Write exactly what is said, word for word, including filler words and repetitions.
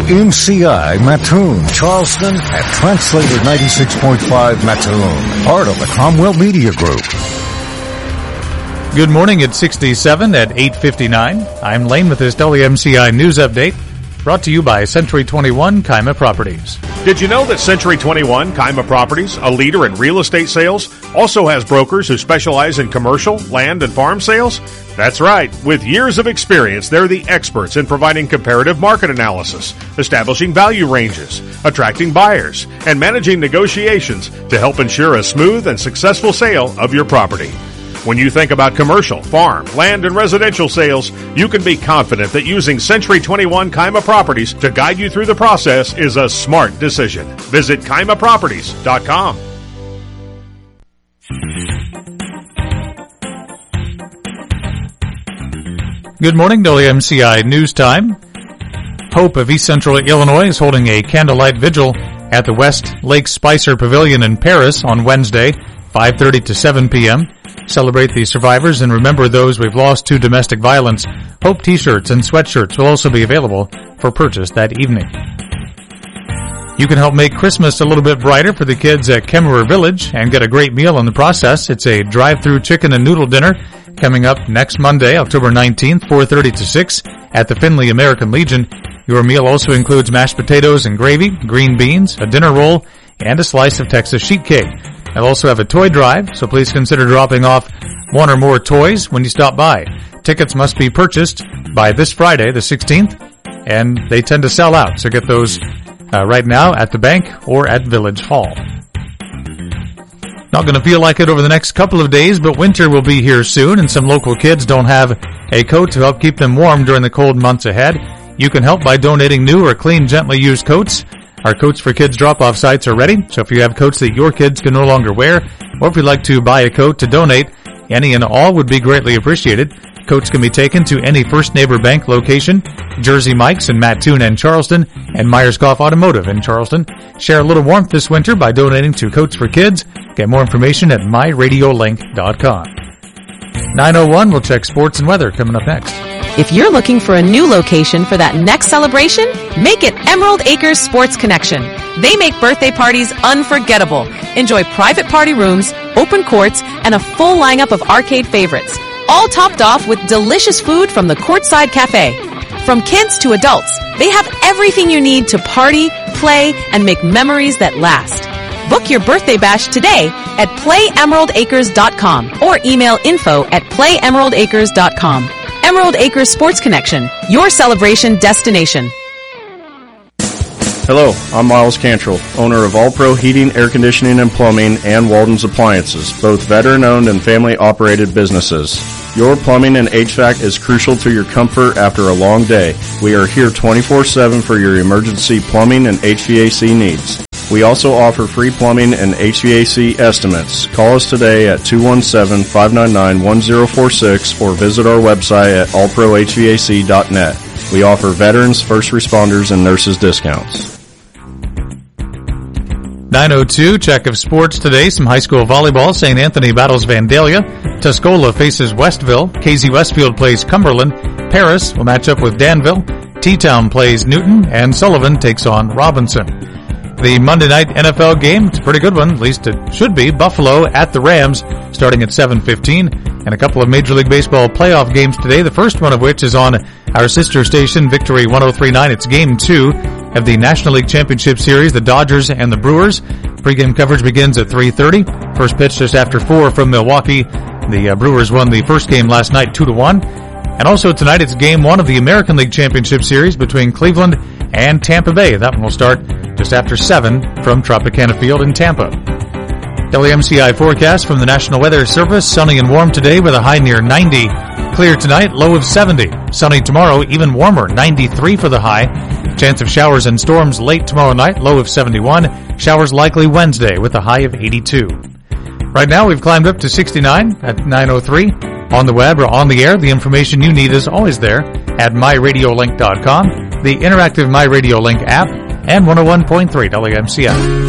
M C I Mattoon, Charleston, and Translator ninety-six point five Mattoon, part of the Cromwell Media Group. Good morning at sixty-seven at eight fifty-nine. I'm Lane with this W M C I News Update, brought to you by Century twenty-one Kaima Properties. Did you know that Century twenty-one Kaima Properties, a leader in real estate sales, also has brokers who specialize in commercial, land, and farm sales? That's right. With years of experience, they're the experts in providing comparative market analysis, establishing value ranges, attracting buyers, and managing negotiations to help ensure a smooth and successful sale of your property. When you think about commercial, farm, land, and residential sales, you can be confident that using Century twenty-one Kaima Properties to guide you through the process is a smart decision. Visit Kaima Properties dot com. Good morning, W M C I News Time. Hope of East Central Illinois is holding a candlelight vigil at the West Lake Spicer Pavilion in Paris on Wednesday, five thirty to seven p.m. Celebrate the survivors and remember those we've lost to domestic violence. Hope t-shirts and sweatshirts will also be available for purchase that evening. You can help make Christmas a little bit brighter for the kids at Kemmerer Village and get a great meal in the process. It's a drive-through chicken and noodle dinner coming up next Monday, October nineteenth, four thirty to six at the Findlay American Legion. Your meal also includes mashed potatoes and gravy, green beans, a dinner roll, and a slice of Texas sheet cake. They'll also have a toy drive, so please consider dropping off one or more toys when you stop by. Tickets must be purchased by this Friday, the sixteenth, and they tend to sell out, so get those uh, right now at the bank or at Village Hall. Not going to feel like it over the next couple of days, but winter will be here soon, and some local kids don't have a coat to help keep them warm during the cold months ahead. You can help by donating new or clean, gently used coats. Our Coats for Kids drop-off sites are ready, so if you have coats that your kids can no longer wear, or if you'd like to buy a coat to donate, any and all would be greatly appreciated. Coats can be taken to any First Neighbor Bank location, Jersey Mike's in Mattoon and Charleston, and Myers-Goff Automotive in Charleston. Share a little warmth this winter by donating to Coats for Kids. Get more information at my radio link dot com. nine oh one, we'll check sports and weather coming up next. If you're looking for a new location for that next celebration, make it Emerald Acres Sports Connection. They make birthday parties unforgettable. Enjoy private party rooms, open courts, and a full lineup of arcade favorites, all topped off with delicious food from the Courtside Cafe. From kids to adults, they have everything you need to party, play, and make memories that last. Book your birthday bash today at play emerald acres dot com or email info at play emerald acres dot com. Emerald Acres Sports Connection, your celebration destination. Hello, I'm Miles Cantrell, owner of All Pro Heating, Air Conditioning, and Plumbing and Walden's Appliances, both veteran-owned and family-operated businesses. Your plumbing and H V A C is crucial to your comfort after a long day. We are here twenty-four seven for your emergency plumbing and H V A C needs. We also offer free plumbing and H V A C estimates. Call us today at two one seven, five nine nine, one zero four six or visit our website at all pro h v a c dot net. We offer veterans, first responders, and nurses discounts. nine oh two, check of sports today. Some high school volleyball. Saint Anthony battles Vandalia. Tuscola faces Westville. K Z Westfield plays Cumberland. Paris will match up with Danville. T-Town plays Newton. And Sullivan takes on Robinson. The Monday night N F L game, it's a pretty good one, at least it should be. Buffalo at the Rams, starting at seven fifteen. And a couple of Major League Baseball playoff games today, the first one of which is on our sister station, Victory one oh three point nine. It's game two of the National League Championship Series, the Dodgers and the Brewers. Pre-game coverage begins at three thirty. First pitch just after four from Milwaukee. The uh, Brewers won the first game last night two to one. And also tonight, it's game one of the American League Championship Series between Cleveland and Tampa Bay. That one will start just after seven from Tropicana Field in Tampa. W M C I forecast from the National Weather Service. Sunny and warm today with a high near ninety. Clear tonight, low of seventy. Sunny tomorrow, even warmer, ninety-three for the high. Chance of showers and storms late tomorrow night, low of seventy-one. Showers likely Wednesday with a high of eighty-two. Right now, we've climbed up to sixty-nine at nine oh three. On the web or on the air, the information you need is always there at my radio link dot com, the interactive My Radio Link app, and one oh one point three W M C I.